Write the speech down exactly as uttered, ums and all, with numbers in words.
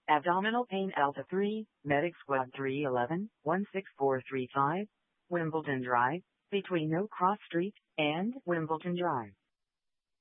Abdominal pain Alpha three, Medic Squad three eleven, one six four three five, Wimbledon Drive, between No Cross Street and Wimbledon Drive.